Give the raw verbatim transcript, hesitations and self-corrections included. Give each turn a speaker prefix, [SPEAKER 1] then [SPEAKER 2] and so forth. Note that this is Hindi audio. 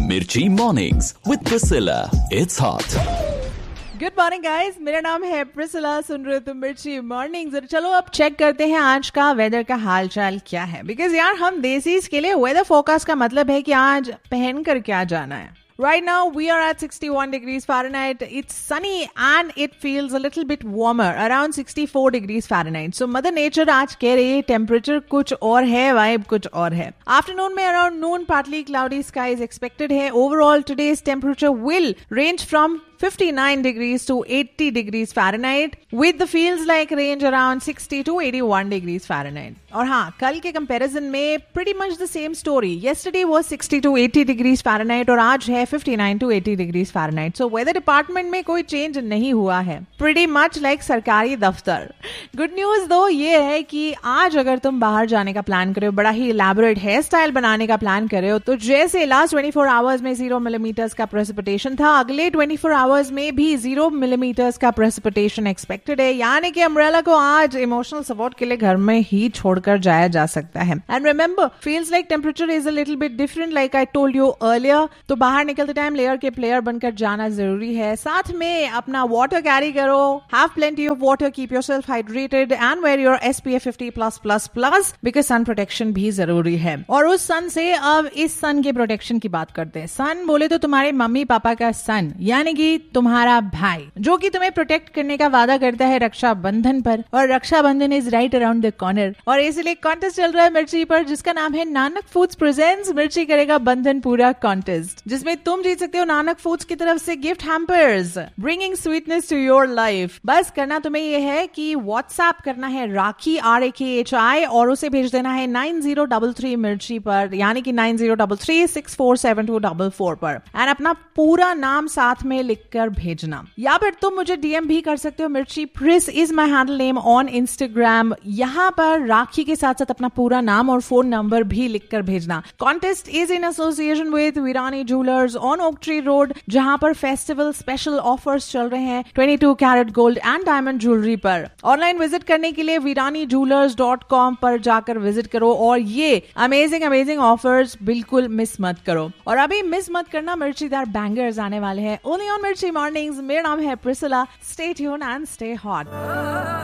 [SPEAKER 1] Mirchi Mornings with Priscilla. It's hot.
[SPEAKER 2] Good morning guys, मेरा नाम है प्रिसिला, सुन रहे हो तुम मिर्ची मॉर्निंग्स। और चलो अब चेक करते हैं आज का वेदर का हालचाल क्या है। बिकॉज यार हम देसीज के लिए वेदर फोरकास्ट का मतलब है कि आज पहन कर क्या जाना है। Right now we are at sixty-one degrees Fahrenheit. It's sunny and it feels a little bit warmer, around sixty-four degrees Fahrenheit. So Mother Nature आज कह रही है टेम्परेचर कुछ और है, वाइब कुछ और है। आफ्टरनून में अराउंड नून partly cloudy skies expected है। Overall today's temperature will range from fifty-nine degrees to eighty degrees Fahrenheit with the feels like range around sixty to eighty-one degrees Fahrenheit. और हाँ, कल के कंपैरिजन में pretty much the same story. Yesterday was sixty to eighty degrees Fahrenheit और आज है fifty-nine to eighty degrees Fahrenheit. So weather department में कोई चेंज नहीं हुआ है. Pretty much like सरकारी दफ्तर. Good news दो ये है कि आज अगर तुम बाहर जाने का प्लान करे हो, बड़ा ही elaborate हेयर स्टाइल बनाने का प्लान करे हो, तो जैसे लास्ट twenty-four आवर्स में जीरो मिलीमीटर्स का precipitation था, अगले twenty-four आवर्स में भी जीरो मिलीमीटर्स का precipitation एक्सपेक्टेड है। यानी कि अम्ब्रेला को आज इमोशनल सपोर्ट के लिए घर में ही छोड़कर जाया जा सकता है। And remember, feels like temperature is a little bit different, like I told you earlier. तो बाहर निकलते टाइम लेयर के प्लेयर बनकर जाना जरूरी है। साथ में अपना वाटर कैरी करो, have plenty of water, keep yourself hydrated and where your S P F fifty plus plus plus because sun protection भी जरूरी है। और उस सन से अब इस सन के प्रोटेक्शन की बात करते हैं। सन बोले तो तुम्हारे मम्मी पापा का सन, यानी कि तुम्हारा भाई, जो कि तुम्हें प्रोटेक्ट करने का वादा करता है रक्षा बंधन पर। और रक्षा बंधन is right around the corner और इसलिए कॉन्टेस्ट चल रहा है मिर्ची पर, जिसका नाम है नानक फूड्स प्रेजेंट्स मिर्ची करेगा बंधन पूरा कॉन्टेस्ट, जिसमें तुम जीत सकते हो नानक फूड्स की तरफ से gift hampers bringing sweetness to your life. बस करना तुम्हें यह है कि व्हाट्सएप करना है राखी आर ए के एच आई और उसे भेज देना है नाइन जीरो थ्री थ्री मिर्ची पर, यानी कि nine zero three three six four seven to four four पर, एंड अपना पूरा नाम साथ में लिखकर भेजना। या फिर तुम मुझे डीएम भी कर सकते हो। मिर्ची प्रिस is my handle name on Instagram. यहाँ पर राखी के साथ साथ अपना पूरा नाम और फोन नंबर भी लिखकर भेजना। Contest is in association with Virani jewellers on oak tree road, जहां पर फेस्टिवल स्पेशल ऑफर्स चल रहे हैं बाईस carat gold and diamond jewellery पर। ऑनलाइन विजिट करने के लिए वीरानी ज्वेलर्स डॉट कॉम पर जाकर विजिट करो और ये अमेजिंग अमेजिंग ऑफर्स बिल्कुल मिस मत करो। और अभी मिस मत करना, मिर्चीदार बैंगर्स आने वाले हैं ओनली ऑन मिर्ची मॉर्निंग्स। मेरा नाम है Priscilla. Stay tuned and stay hot.